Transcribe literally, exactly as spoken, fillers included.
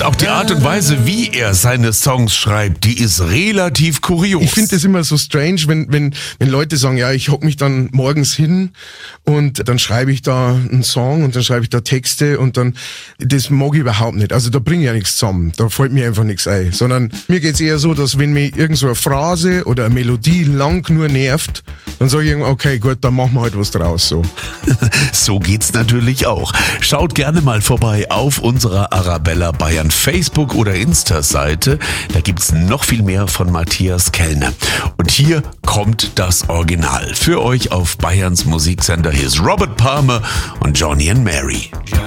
Und auch die Art und Weise, wie er seine Songs schreibt, die ist relativ kurios. Ich finde das immer so strange, wenn, wenn, wenn Leute sagen, ja, ich hock mich dann morgens hin und dann schreibe ich da einen Song und dann schreibe ich da Texte und dann, das mag ich überhaupt nicht. Also da bringe ich ja nichts zusammen, da fällt mir einfach nichts ein. Sondern mir geht's eher so, dass wenn mich irgend so eine Phrase oder eine Melodie lang nur nervt, dann sage ich irgendwann, okay, gut, dann machen wir halt was draus, so. So geht's natürlich auch. Schaut gerne mal vorbei auf unserer Arabella Bayern Facebook- oder Insta-Seite. Da gibt's noch viel mehr von Matthias Kellner. Und hier kommt das Original. Für euch auf Bayerns Musiksender. Hier ist Robert Palmer und Johnny and Mary.